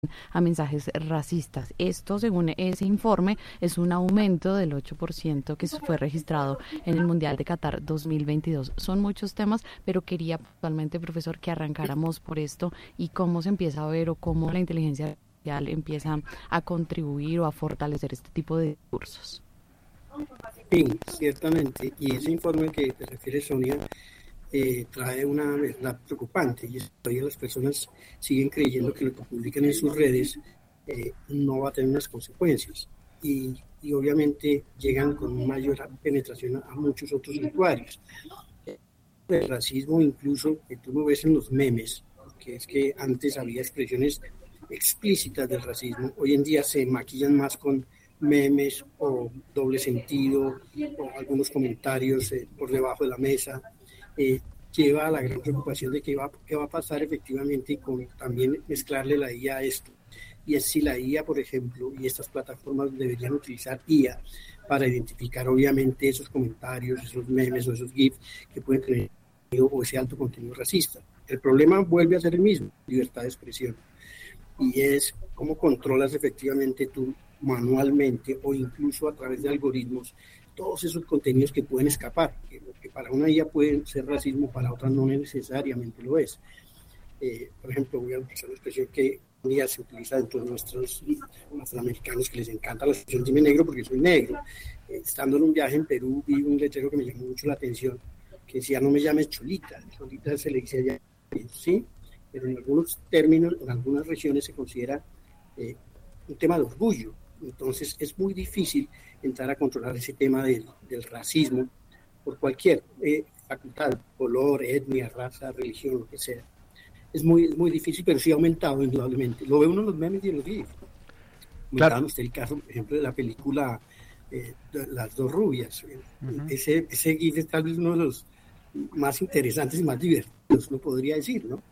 a mensajes racistas. Esto, según ese informe, es un aumento del 8% que fue registrado en el Mundial de Qatar 2022. Son muchos temas, pero quería actualmente, profesor, que arrancáramos por esto y cómo se empieza a ver o cómo la inteligencia artificial empieza a contribuir o a fortalecer este tipo de discursos. Sí, ciertamente. Y ese informe que te refieres, Sonia, trae una verdad preocupante, y es que todavía las personas siguen creyendo que lo que publican en sus redes no va a tener unas consecuencias. Y obviamente llegan con mayor penetración a muchos otros usuarios. El racismo, incluso que tú lo ves en los memes, porque es que antes había expresiones explícitas del racismo, hoy en día se maquillan más con memes o doble sentido o algunos comentarios por debajo de la mesa. Lleva a la gran preocupación de qué va a pasar efectivamente con también mezclarle la IA a esto. Y es si la IA, por ejemplo, y estas plataformas deberían utilizar IA para identificar obviamente esos comentarios, esos memes o esos GIFs que pueden tener o ese alto contenido racista. El problema vuelve a ser el mismo, libertad de expresión. Y es cómo controlas efectivamente tú manualmente o incluso a través de algoritmos todos esos contenidos que pueden escapar, que para una IA pueden ser racismo, para otra no necesariamente lo es. Por ejemplo, voy a utilizar una expresión que hoy día se utiliza dentro de nuestros afroamericanos, que les encanta la expresión dime negro porque soy negro. Estando en un viaje en Perú vi un letrero que me llamó mucho la atención, que decía no me llames Cholita, Cholita se le dice allá, ¿sí? Pero en algunos términos, en algunas regiones se considera un tema de orgullo. Entonces es muy difícil entrar a controlar ese tema del racismo por cualquier facultad, color, etnia, raza, religión, lo que sea. Es muy difícil, pero sí ha aumentado indudablemente. Lo ve uno en los memes y en los videos. Comentaban usted el caso, por ejemplo, de la película Las dos rubias. Ese GIF es tal vez uno de los más interesantes y más divertidos, uno podría decir, ¿no?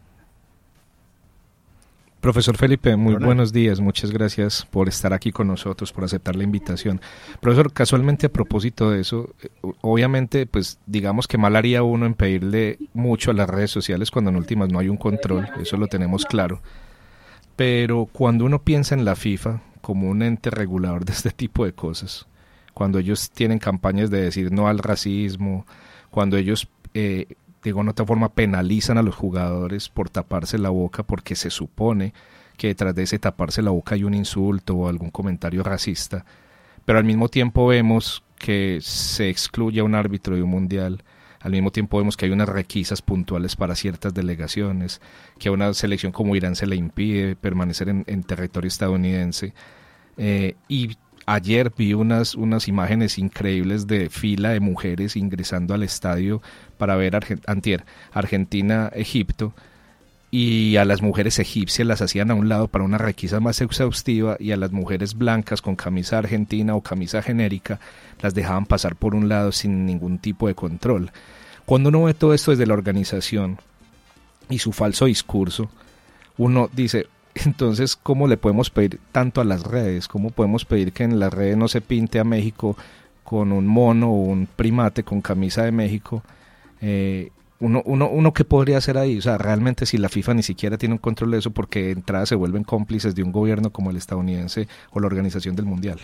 Profesor Felipe, muy buenos días, muchas gracias por estar aquí con nosotros, por aceptar la invitación. Profesor, casualmente a propósito de eso, obviamente, pues digamos que mal haría uno en pedirle mucho a las redes sociales cuando en últimas no hay un control, eso lo tenemos claro. Pero cuando uno piensa en la FIFA como un ente regulador de este tipo de cosas, cuando ellos tienen campañas de decir no al racismo, cuando ellos de alguna otra forma penalizan a los jugadores por taparse la boca porque se supone que detrás de ese taparse la boca hay un insulto o algún comentario racista, pero al mismo tiempo vemos que se excluye a un árbitro de un mundial, al mismo tiempo vemos que hay unas requisas puntuales para ciertas delegaciones, que a una selección como Irán se le impide permanecer en territorio estadounidense, y ayer vi unas imágenes increíbles de fila de mujeres ingresando al estadio para ver Argentina-Egipto, y a las mujeres egipcias las hacían a un lado para una requisa más exhaustiva y a las mujeres blancas con camisa argentina o camisa genérica las dejaban pasar por un lado sin ningún tipo de control. Cuando uno ve todo esto desde la organización y su falso discurso, uno dice, entonces, ¿cómo le podemos pedir tanto a las redes? ¿Cómo podemos pedir que en las redes no se pinte a México con un mono o un primate con camisa de México? Uno ¿qué podría hacer ahí? O sea, realmente si la FIFA ni siquiera tiene un control de eso, porque de entrada se vuelven cómplices de un gobierno como el estadounidense o la Organización del Mundial.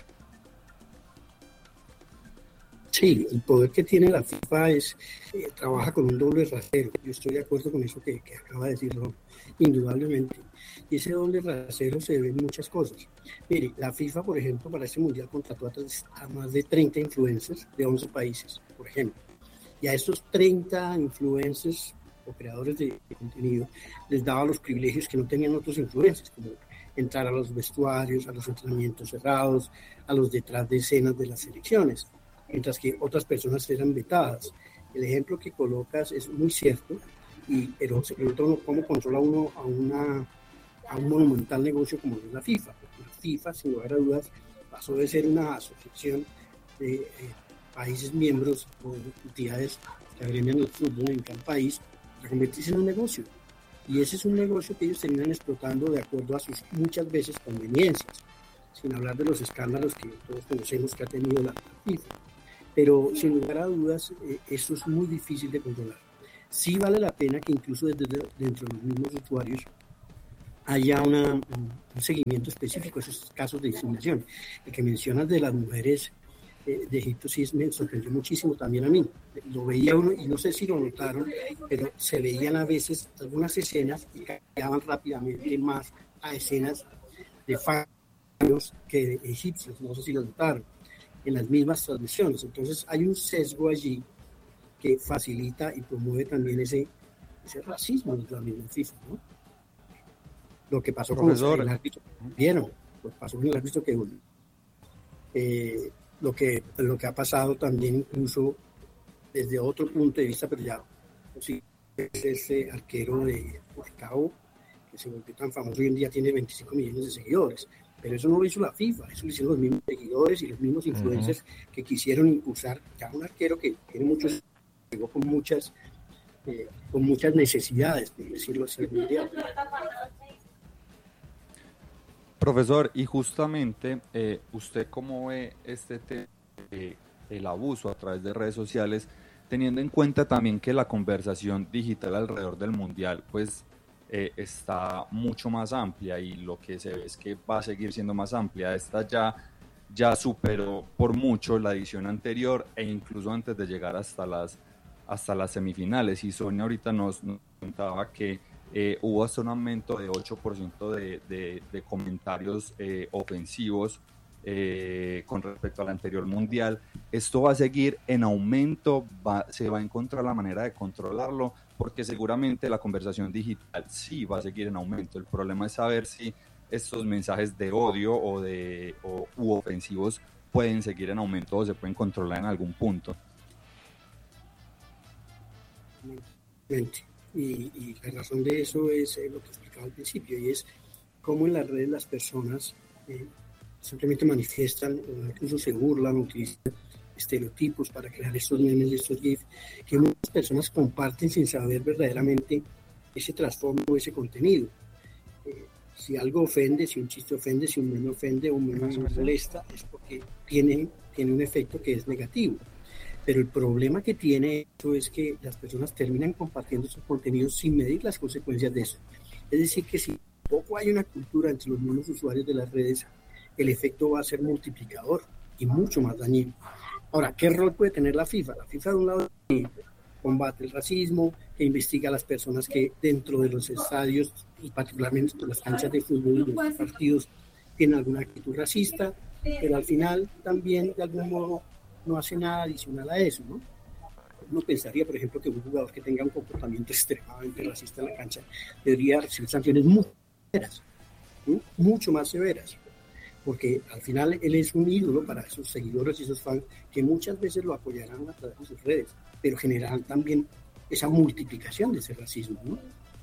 Sí, el poder que tiene la FIFA trabaja con un doble rasero. Yo estoy de acuerdo con eso que acaba de decirlo, indudablemente. Y ese doble rasero se ve en muchas cosas. Mire, la FIFA, por ejemplo, para este mundial contrató a más de 30 influencers de 11 países, por ejemplo. Y a estos 30 influencers o creadores de contenido les daba los privilegios que no tenían otros influencers, como entrar a los vestuarios, a los entrenamientos cerrados, a los detrás de escenas de las selecciones, mientras que otras personas eran vetadas. El ejemplo que colocas es muy cierto, pero se pregunta uno cómo controla uno a un monumental negocio como es la FIFA. Porque la FIFA, sin lugar a dudas, pasó de ser una asociación de países miembros o entidades que agremian el fútbol en cada país a convertirse en un negocio. Y ese es un negocio que ellos terminan explotando de acuerdo a sus muchas veces conveniencias, sin hablar de los escándalos que todos conocemos que ha tenido la FIFA. Pero sin lugar a dudas, esto es muy difícil de controlar. Sí vale la pena que incluso dentro de los mismos usuarios haya un seguimiento específico a esos casos de discriminación. El que mencionas de las mujeres de Egipto sí me sorprendió muchísimo también a mí. Lo veía uno, y no sé si lo notaron, pero se veían a veces algunas escenas y cambiaban rápidamente más a escenas de farios que de egipcios, no sé si lo notaron, en las mismas transmisiones. Entonces hay un sesgo allí que facilita y promueve también ese racismo de la misma FIFA, ¿no? Lo que pasó con el árbitro, ¿vieron? Lo que pasó con el árbitro que lo que ha pasado también incluso desde otro punto de vista, pero ya sí, ese arquero de Porcao que se volvió tan famoso hoy en día, tiene 25 millones de seguidores, pero eso no lo hizo la FIFA, eso lo hicieron los mismos seguidores y los mismos influencers que quisieron impulsar ya un arquero que tiene muchos, llegó con muchas necesidades, por decirlo así. Profesor, y justamente, ¿usted cómo ve este tema, el abuso a través de redes sociales, teniendo en cuenta también que la conversación digital alrededor del Mundial, pues, está mucho más amplia y lo que se ve es que va a seguir siendo más amplia? Esta ya superó por mucho la edición anterior e incluso antes de llegar hasta las semifinales. Y Sonia ahorita nos contaba que hubo hasta un aumento de 8% de comentarios ofensivos con respecto al anterior mundial. Esto va a seguir en aumento, se va a encontrar la manera de controlarlo, porque seguramente la conversación digital sí va a seguir en aumento. El problema es saber si estos mensajes de odio u ofensivos pueden seguir en aumento o se pueden controlar en algún punto. Y la razón de eso es lo que explicaba al principio, y es cómo en las redes las personas simplemente manifiestan, o incluso se burlan, utilizan estereotipos para crear estos memes y estos GIFs, que muchas personas comparten sin saber verdaderamente ese trasfondo, ese contenido. Si algo ofende, si un chiste ofende, si un meme ofende o un meme molesta, es porque tiene un efecto que es negativo. Pero el problema que tiene esto es que las personas terminan compartiendo esos contenidos sin medir las consecuencias de eso. Es decir, que si poco hay una cultura entre los mismos usuarios de las redes, el efecto va a ser multiplicador y mucho más dañino. Ahora, ¿qué rol puede tener la FIFA? La FIFA, de un lado, combate el racismo, que investiga a las personas que dentro de los estadios y particularmente por las canchas de fútbol y los partidos tienen alguna actitud racista, pero al final también de algún modo no hace nada adicional a eso, ¿no? Uno pensaría, por ejemplo, que un jugador que tenga un comportamiento extremadamente racista en la cancha debería recibir sanciones muy severas, ¿no? Mucho más severas, porque al final él es un ídolo para esos seguidores y esos fans que muchas veces lo apoyarán a través de sus redes, pero generarán también esa multiplicación de ese racismo, ¿no?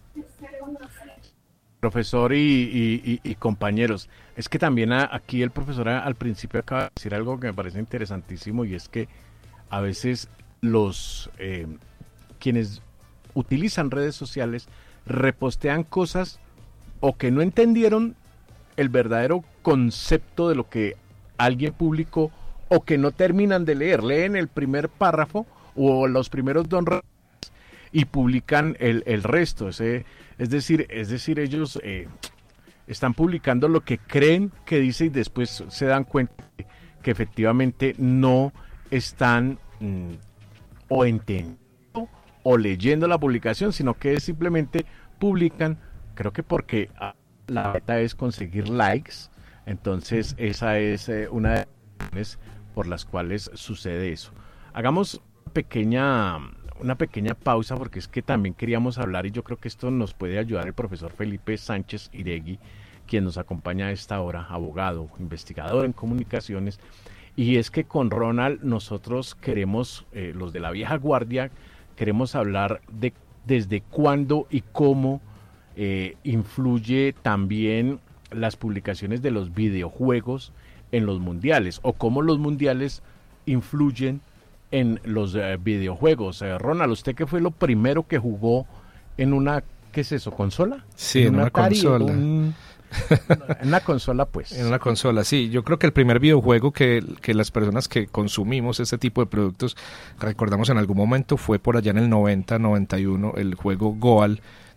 Profesor y compañeros, es que también aquí el profesor al principio acaba de decir algo que me parece interesantísimo, y es que a veces los quienes utilizan redes sociales repostean cosas o que no entendieron el verdadero concepto de lo que alguien publicó, o que no terminan de leen el primer párrafo o los primeros dos y publican el resto. Es decir, ellos están publicando lo que creen que dice y después se dan cuenta que efectivamente no están o entendiendo o leyendo la publicación, sino que simplemente publican, creo que porque la meta es conseguir likes. Entonces esa es una de las razones por las cuales sucede eso. Hagamos una pequeña pausa, porque es que también queríamos hablar, y yo creo que esto nos puede ayudar el profesor Felipe Sánchez Iregui, quien nos acompaña a esta hora, abogado, investigador en comunicaciones, y es que con Ronald nosotros queremos, los de la vieja guardia, queremos hablar de desde cuándo y cómo influye también las publicaciones de los videojuegos en los mundiales, o cómo los mundiales influyen en los videojuegos. Ronald, ¿usted qué fue lo primero que jugó en una, qué es eso, consola? Sí, en una consola. En una consola, pues. En una consola, sí. Yo creo que el primer videojuego que las personas que consumimos este tipo de productos recordamos en algún momento fue por allá en el 90, 91, el juego Goal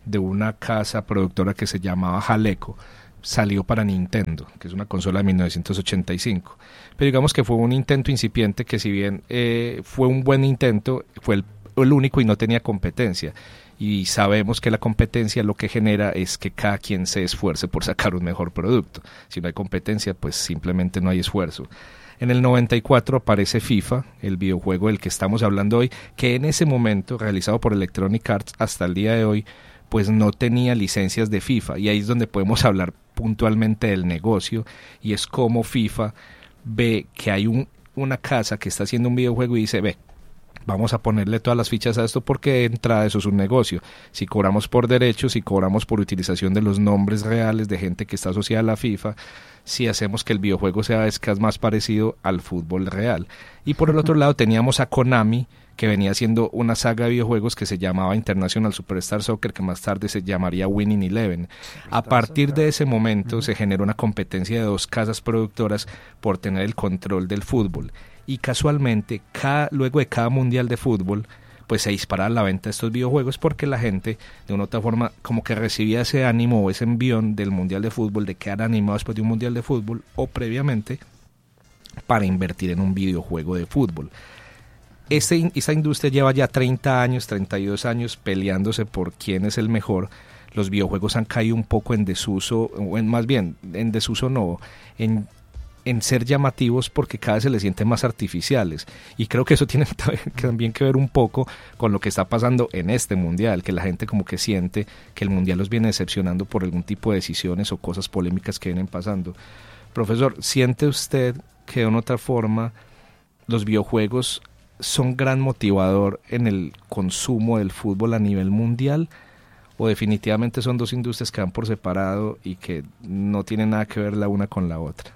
de una casa productora que se llamaba Jaleco, salió para Nintendo, que es una consola de 1985. Pero digamos que fue un intento incipiente que, si bien fue un buen intento, fue el único y no tenía competencia. Y sabemos que la competencia lo que genera es que cada quien se esfuerce por sacar un mejor producto. Si no hay competencia, pues simplemente no hay esfuerzo. En el 94 aparece FIFA, el videojuego del que estamos hablando hoy, que en ese momento, realizado por Electronic Arts, hasta el día de hoy, pues no tenía licencias de FIFA. Y ahí es donde podemos hablar puntualmente del negocio, y es como FIFA ve que hay una casa que está haciendo un videojuego y dice, ve, vamos a ponerle todas las fichas a esto porque de entrada eso es un negocio. Si cobramos por derechos, si cobramos por utilización de los nombres reales de gente que está asociada a la FIFA, si hacemos que el videojuego sea más parecido al fútbol real. Y por el otro lado teníamos a Konami, que venía haciendo una saga de videojuegos que se llamaba International Superstar Soccer, que más tarde se llamaría Winning Eleven. A partir de ese momento se generó una competencia de dos casas productoras por tener el control del fútbol. Y casualmente, luego de cada mundial de fútbol, pues se disparaba la venta de estos videojuegos porque la gente, de una u otra forma, como que recibía ese ánimo o ese envión del mundial de fútbol, de quedar animado después de un mundial de fútbol o previamente, para invertir en un videojuego de fútbol. Esa industria lleva ya 30 años, 32 años peleándose por quién es el mejor. Los videojuegos han caído un poco en desuso, o en desuso no, en ser llamativos porque cada vez se les sienten más artificiales, y creo que eso tiene también que ver un poco con lo que está pasando en este mundial, que la gente como que siente que el mundial los viene decepcionando por algún tipo de decisiones o cosas polémicas que vienen pasando. Profesor, ¿siente usted que de una otra forma los videojuegos son gran motivador en el consumo del fútbol a nivel mundial, o definitivamente son dos industrias que van por separado y que no tienen nada que ver la una con la otra?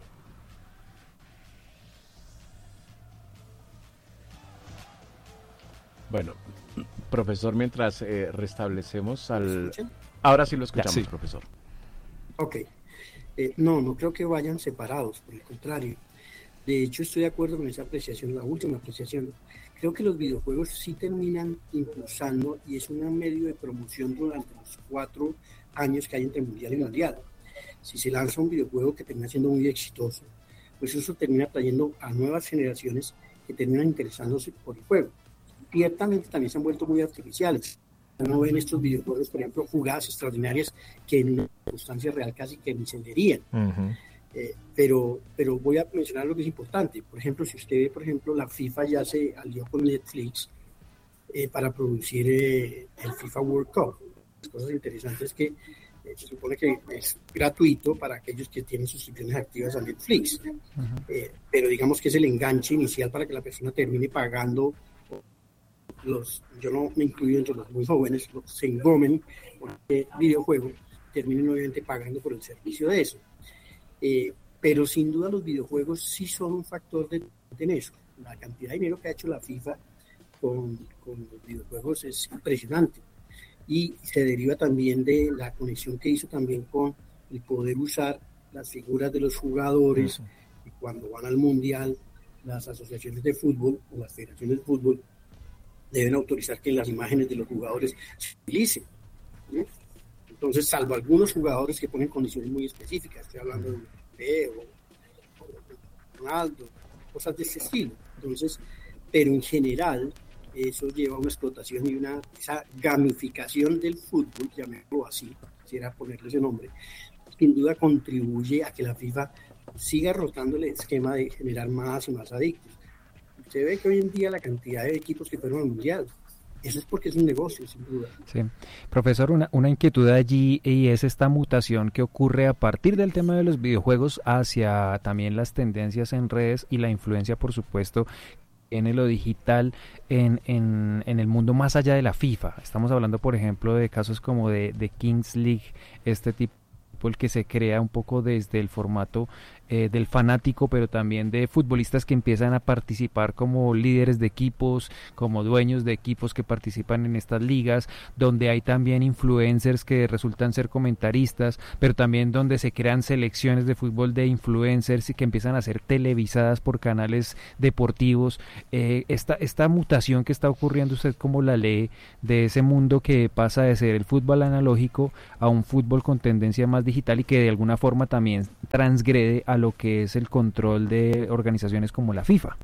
Bueno, profesor, mientras restablecemos al... Ahora sí lo escuchamos, sí. Profesor. Ok. No creo que vayan separados, por el contrario. De hecho, estoy de acuerdo con esa apreciación, la última apreciación. Creo que los videojuegos sí terminan impulsando, y es un medio de promoción durante los 4 años que hay entre mundial y mundial. Si se lanza un videojuego que termina siendo muy exitoso, pues eso termina trayendo a nuevas generaciones que terminan interesándose por el juego. Ciertamente también se han vuelto muy artificiales. Uno ve en estos videojuegos, por ejemplo, jugadas extraordinarias que en una circunstancia real casi que ni se verían. Uh-huh. Pero voy a mencionar lo que es importante. Por ejemplo, si usted ve, por ejemplo, la FIFA ya se alió con Netflix para producir el FIFA World Cup. Las cosas interesantes es que se supone que es gratuito para aquellos que tienen suscripciones activas a Netflix. Uh-huh. Pero digamos que es el enganche inicial para que la persona termine pagando. Yo no me incluyo entre los muy jóvenes, los se engomen por este videojuego, terminen obviamente pagando por el servicio de eso. Pero sin duda los videojuegos sí son un factor en eso. La cantidad de dinero que ha hecho la FIFA con los videojuegos es impresionante, y se deriva también de la conexión que hizo también con el poder usar las figuras de los jugadores. Uh-huh. Y cuando van al mundial, las asociaciones de fútbol o las federaciones de fútbol deben autorizar que las imágenes de los jugadores se utilicen, ¿sí? Entonces, salvo algunos jugadores que ponen condiciones muy específicas, estoy hablando de Mbappé o Ronaldo, cosas de ese estilo. Entonces, pero en general, eso lleva a una explotación y esa gamificación del fútbol, llamémoslo así, quisiera ponerle ese nombre, sin duda contribuye a que la FIFA siga rotando el esquema de generar más y más adictos. Se ve que hoy en día la cantidad de equipos que fueron al mundial, eso es porque es un negocio, sin duda. Sí. Profesor, una inquietud allí, y es esta mutación que ocurre a partir del tema de los videojuegos hacia también las tendencias en redes y la influencia, por supuesto, en lo digital, en el mundo más allá de la FIFA. Estamos hablando, por ejemplo, de casos como de Kings League, este tipo, el que se crea un poco desde el formato del fanático, pero también de futbolistas que empiezan a participar como líderes de equipos, como dueños de equipos que participan en estas ligas, donde hay también influencers que resultan ser comentaristas, pero también donde se crean selecciones de fútbol de influencers y que empiezan a ser televisadas por canales deportivos. Esta mutación que está ocurriendo, ¿usted cómo la lee de ese mundo que pasa de ser el fútbol analógico a un fútbol con tendencia más digital y que de alguna forma también transgrede a lo que es el control de organizaciones como la FIFA?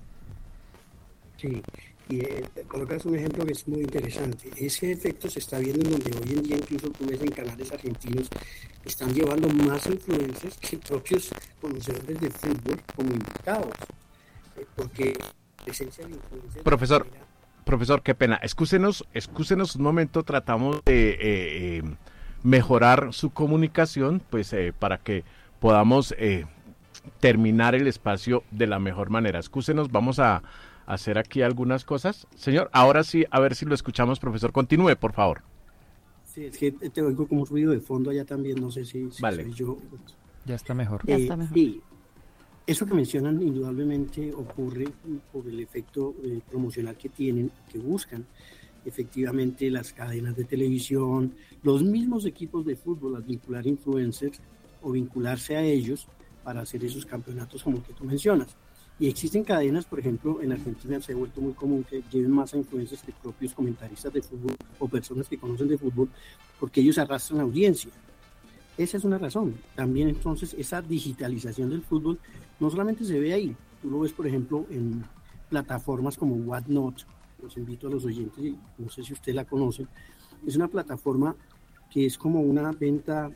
Sí, y colocas un ejemplo que es muy interesante. Ese efecto se está viendo en donde hoy en día incluso tú ves en canales argentinos están llevando más influencers que propios conocedores de fútbol como invitados, porque la presencia de influencers... Profesor, qué pena. Excúsenos un momento, tratamos de mejorar su comunicación, pues para que podamos terminar el espacio de la mejor manera. Excúsenos, vamos a hacer aquí algunas cosas. Señor, ahora sí, a ver si lo escuchamos, profesor. Continúe, por favor. Sí, es que te oigo como ruido de fondo allá también, no sé si vale. Soy yo. Ya está mejor. Sí, eso que mencionan indudablemente ocurre por el efecto promocional que tienen, que buscan efectivamente las cadenas de televisión, los mismos equipos de fútbol, al vincular influencers o vincularse a ellos para hacer esos campeonatos como que tú mencionas. Y existen cadenas, por ejemplo, en Argentina se ha vuelto muy común que lleven más a influencers que propios comentaristas de fútbol o personas que conocen de fútbol, porque ellos arrastran audiencia. Esa es una razón. También entonces esa digitalización del fútbol no solamente se ve ahí, tú lo ves por ejemplo en plataformas como Whatnot. Los invito a los oyentes, no sé si usted la conoce, es una plataforma que es como una venta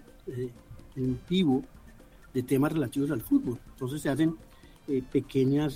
en vivo de temas relativos al fútbol. Entonces se hacen pequeñas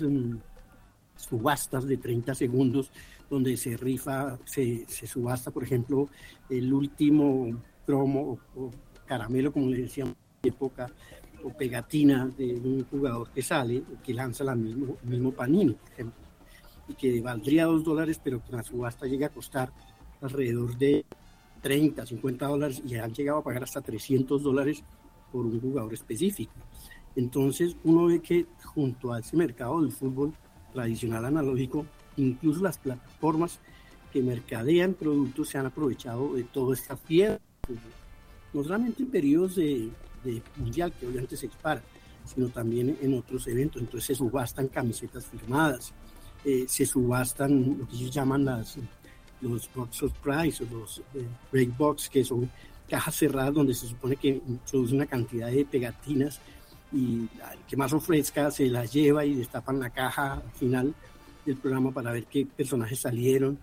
subastas de 30 segundos donde se rifa, se subasta, por ejemplo, el último cromo o caramelo, como le decíamos en época, o pegatina de un jugador que sale, que lanza el mismo Panini, por ejemplo, y que valdría $2, pero que la subasta llega a costar alrededor de $30, $50 y han llegado a pagar hasta $300 por un jugador específico. Entonces uno ve que junto a ese mercado del fútbol tradicional analógico, incluso las plataformas que mercadean productos se han aprovechado de toda esta fiebre, no solamente en periodos de mundial, que obviamente se dispara, sino también en otros eventos. Entonces se subastan camisetas firmadas, se subastan lo que ellos llaman los box of prize o los break box, que son cajas cerradas donde se supone que introduce una cantidad de pegatinas y el que más ofrezca se las lleva y destapan la caja al final del programa para ver qué personajes salieron,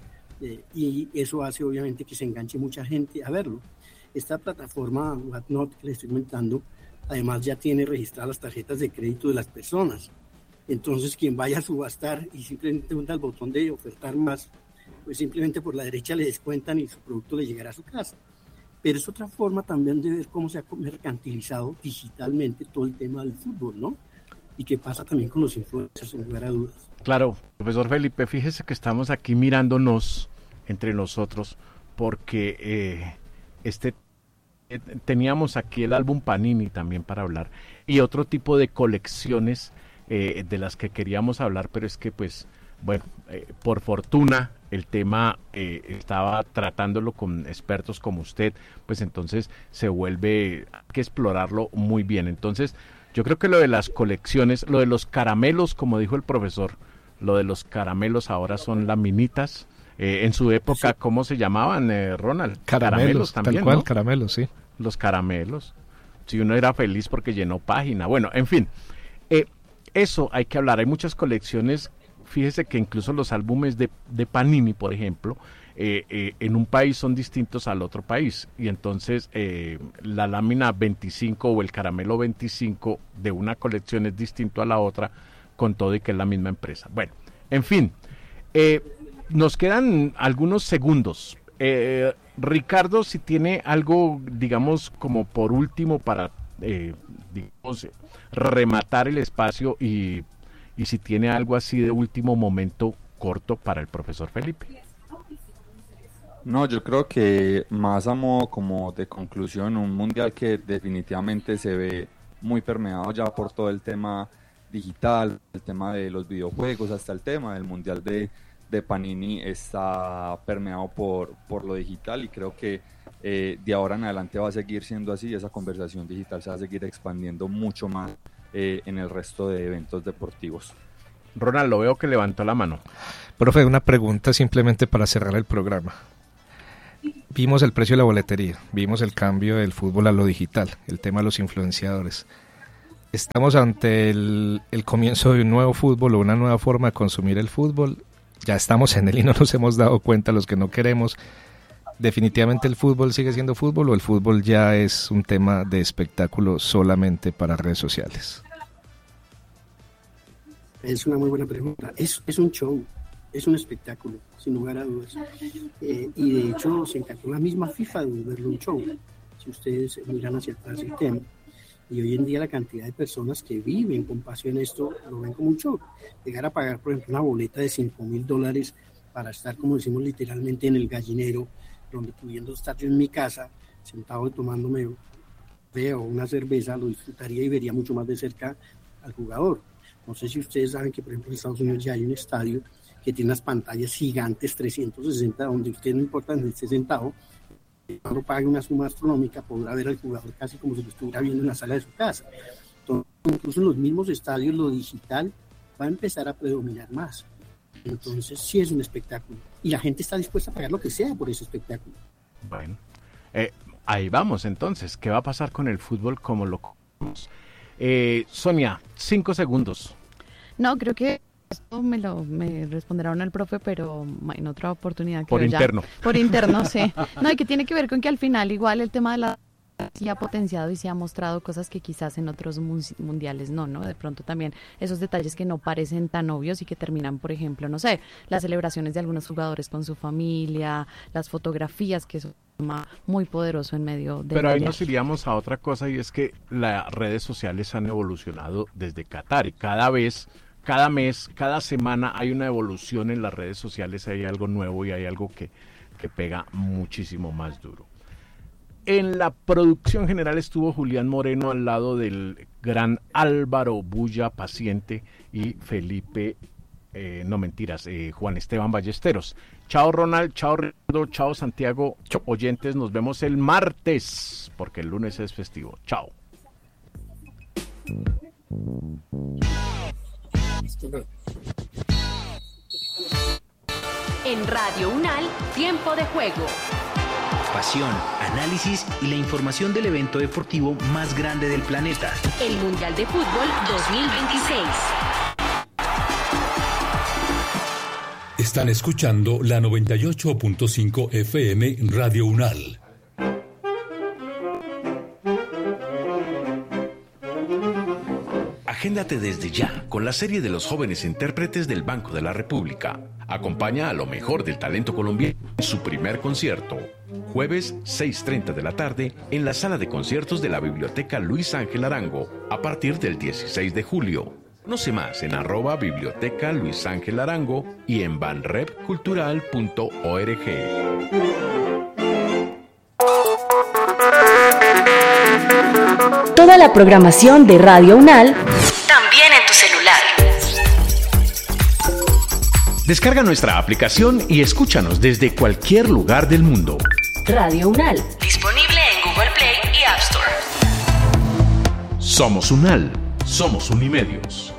y eso hace obviamente que se enganche mucha gente a verlo. Esta plataforma Whatnot que le estoy comentando, además ya tiene registradas las tarjetas de crédito de las personas. Entonces quien vaya a subastar y simplemente unta el botón de ofertar más, pues simplemente por la derecha le descuentan y su producto le llegará a su casa. Pero es otra forma también de ver cómo se ha mercantilizado digitalmente todo el tema del fútbol, ¿no? Y qué pasa también con los influencers, sin lugar a dudas. Claro, profesor Felipe, fíjese que estamos aquí mirándonos entre nosotros porque teníamos aquí el álbum Panini también para hablar y otro tipo de colecciones de las que queríamos hablar, pero es que pues bueno, por fortuna el tema estaba tratándolo con expertos como usted, pues entonces se vuelve, hay que explorarlo muy bien. Entonces yo creo que lo de las colecciones, lo de los caramelos, como dijo el profesor, lo de los caramelos ahora son laminitas. En su época, sí. ¿Cómo se llamaban, Ronald? Caramelos también, tal cual, ¿no? Caramelos, sí. Los caramelos. Si uno era feliz porque llenó página. Bueno, en fin, eso hay que hablar. Hay muchas colecciones. Fíjese que incluso los álbumes de Panini, por ejemplo, en un país son distintos al otro país. Y entonces la lámina 25 o el caramelo 25 de una colección es distinto a la otra, con todo y que es la misma empresa. Bueno, en fin, nos quedan algunos segundos. Ricardo, si tiene algo, digamos, como por último para, digamos, rematar el espacio y si tiene algo así de último momento corto para el profesor Felipe. No, yo creo que más a modo como de conclusión, un mundial que definitivamente se ve muy permeado ya por todo el tema digital, el tema de los videojuegos, hasta el tema del Mundial de Panini está permeado por lo digital, y creo que de ahora en adelante va a seguir siendo así. Esa conversación digital se va a seguir expandiendo mucho más en el resto de eventos deportivos. Ronald, lo veo que levantó la mano. Profe, una pregunta simplemente para cerrar el programa. Vimos el precio de la boletería, vimos el cambio del fútbol a lo digital, el tema de los influenciadores. ¿Estamos ante el comienzo de un nuevo fútbol o una nueva forma de consumir el fútbol? Ya estamos en él y no nos hemos dado cuenta los que no queremos. ¿Definitivamente el fútbol sigue siendo fútbol o el fútbol ya es un tema de espectáculo solamente para redes sociales? Es una muy buena pregunta. Es un show, es un espectáculo, sin lugar a dudas. Y de hecho se encargó la misma FIFA de volverlo un show, si ustedes miran hacia atrás el tema. Y hoy en día la cantidad de personas que viven con pasión esto lo ven como un show. Llegar a pagar, por ejemplo, una boleta de $5,000 para estar, como decimos literalmente, en el gallinero, donde pudiendo estar yo en mi casa, sentado y tomándome una cerveza, lo disfrutaría y vería mucho más de cerca al jugador. No sé si ustedes saben que, por ejemplo, en Estados Unidos ya hay un estadio que tiene unas pantallas gigantes 360, donde usted no importa donde esté sentado, cuando pague una suma astronómica podrá ver al jugador casi como si lo estuviera viendo en la sala de su casa. Entonces, incluso en los mismos estadios lo digital va a empezar a predominar más. Entonces sí es un espectáculo y la gente está dispuesta a pagar lo que sea por ese espectáculo. Bueno, ahí vamos entonces. ¿Qué va a pasar con el fútbol como lo conocemos? Sonia, 5 segundos. No, creo que esto me responderá el profe, pero en otra oportunidad. Por interno. Por interno, sí. No, y que tiene que ver con que al final igual el tema de la sí ha potenciado y se ha mostrado cosas que quizás en otros mundiales no, De pronto también esos detalles que no parecen tan obvios y que terminan, por ejemplo, no sé, las celebraciones de algunos jugadores con su familia, las fotografías, que es un tema muy poderoso en medio de... Pero ahí nos iríamos a otra cosa, y es que las redes sociales han evolucionado desde Qatar, y cada vez, cada mes, cada semana hay una evolución en las redes sociales, hay algo nuevo y hay algo que pega muchísimo más duro. En la producción general estuvo Julián Moreno al lado del gran Álvaro Bulla Paciente y Felipe, Juan Esteban Ballesteros. Chao Ronald, chao Ricardo, chao Santiago, oyentes, nos vemos el martes, porque el lunes es festivo. Chao. En Radio UNAL, tiempo de juego. Pasión, análisis y la información del evento deportivo más grande del planeta. El Mundial de Fútbol 2026. Están escuchando la 98.5 FM Radio UNAL. Agéndate desde ya con la serie de los jóvenes intérpretes del Banco de la República. Acompaña a lo mejor del talento colombiano en su primer concierto. Jueves 6:30 de la tarde en la sala de conciertos de la Biblioteca Luis Ángel Arango a partir del 16 de julio. No sé más en @Biblioteca Luis Ángel Arango y en banrepcultural.org. Toda la programación de Radio UNAL también en tu celular. Descarga nuestra aplicación y escúchanos desde cualquier lugar del mundo. Radio UNAL, disponible en Google Play y App Store. Somos UNAL, somos Unimedios.